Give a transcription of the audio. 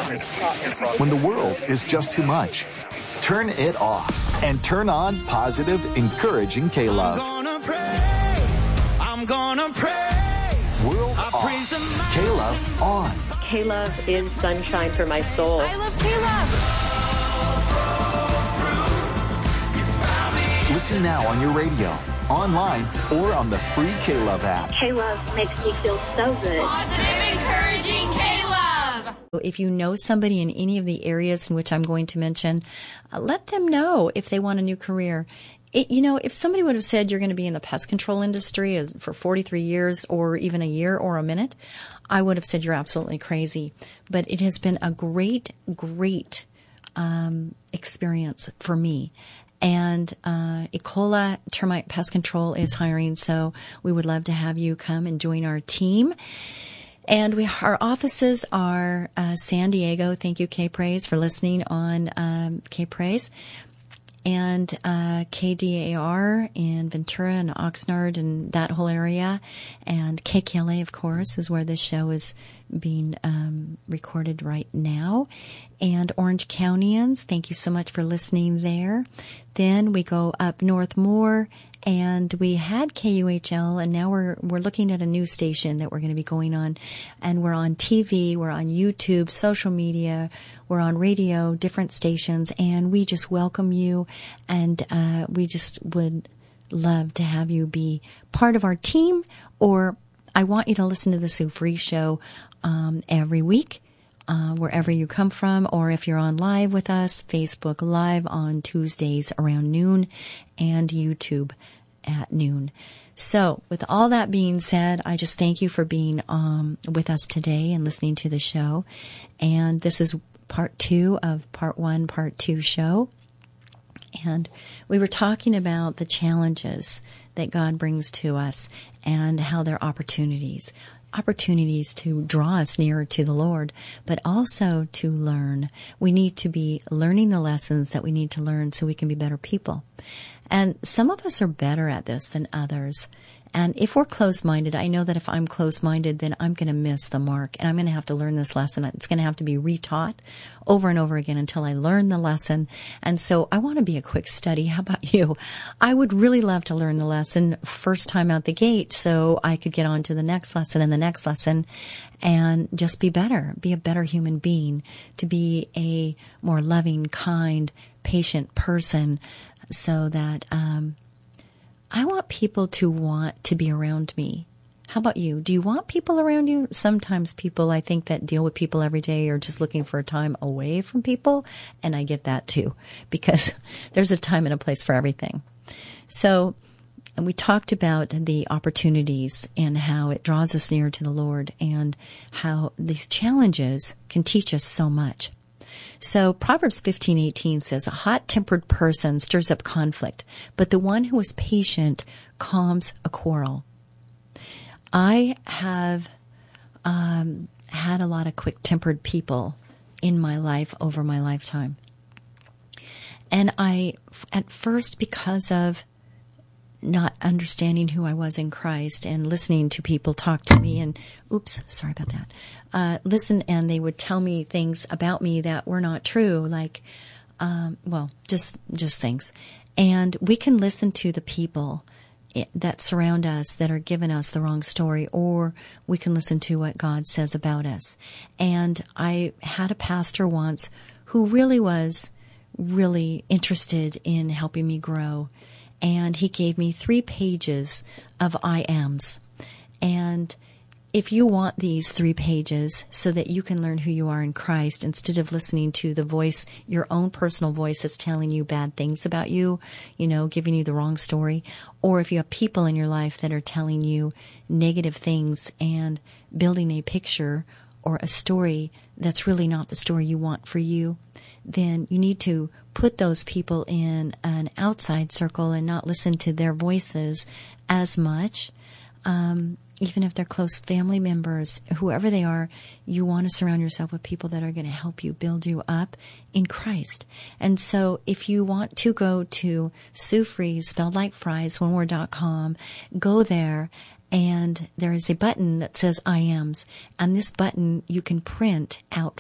When the world is just too much, turn it off and turn on positive, encouraging K-Love. I'm gonna praise. World off. K-Love on. K-Love is sunshine for my soul. I love K-Love. Listen now on your radio, online, or on the free K-Love app. K-Love makes me feel so good. Positive, encouraging K-Love. If you know somebody in any of the areas in which I'm going to mention, let them know if they want a new career. If somebody would have said you're going to be in the pest control industry for 43 years or even a year or a minute, I would have said you're absolutely crazy. But it has been a great, great experience for me. And Ecola Termite Pest Control is hiring, so we would love to have you come and join our team. And our offices are San Diego. Thank you, K-Praise, for listening on K-Praise. And KDAR in Ventura and Oxnard and that whole area. And KKLA, of course, is where this show is being recorded right now. And Orange Countyans, thank you so much for listening there. Then we go up north more, and we had KUHL, and now we're looking at a new station that we're going to be going on. And we're on TV, we're on YouTube, social media, we're on radio, different stations, and we just welcome you, and we just would love to have you be part of our team. Or I want you to listen to the Sue Free Show every week, wherever you come from, or if you're on live with us, Facebook Live on Tuesdays around noon, and YouTube at noon. So with all that being said, I just thank you for being with us today and listening to the show. And this is part 2 of part 1, part 2 show. And we were talking about the challenges that God brings to us and how they're opportunities to draw us nearer to the Lord, but also to learn. We need to be learning the lessons that we need to learn so we can be better people. And some of us are better at this than others. And if we're closed-minded, I know that if I'm closed-minded, then I'm going to miss the mark, and I'm going to have to learn this lesson. It's going to have to be retaught over and over again until I learn the lesson. And so I want to be a quick study. How about you? I would really love to learn the lesson first time out the gate so I could get on to the next lesson and the next lesson and just be better, be a better human being, to be a more loving, kind, patient person, so that I want people to want to be around me. How about you? Do you want people around you? Sometimes people, I think, that deal with people every day are just looking for a time away from people. And I get that too, because there's a time and a place for everything. So, and we talked about the opportunities and how it draws us near to the Lord and how these challenges can teach us so much. So Proverbs 15:18 says, a hot-tempered person stirs up conflict, but the one who is patient calms a quarrel. I have had a lot of quick-tempered people in my life over my lifetime. And I, at first, because of not understanding who I was in Christ and listening to people talk to me and, sorry about that, listen, and they would tell me things about me that were not true, like, just things. And we can listen to the people that surround us that are giving us the wrong story, or we can listen to what God says about us. And I had a pastor once who really was really interested in helping me grow. And he gave me 3 pages of I ams. And if you want these 3 pages so that you can learn who you are in Christ, instead of listening to the voice, your own personal voice that's telling you bad things about you, giving you the wrong story, or if you have people in your life that are telling you negative things and building a picture or a story that's really not the story you want for you, then you need to put those people in an outside circle and not listen to their voices as much. Even if they're close family members, whoever they are, you want to surround yourself with people that are going to help you, build you up in Christ. And so if you want to go to Sue Free, spelled like fries, oneword.com, go there, and there is a button that says I ams. And this button you can print out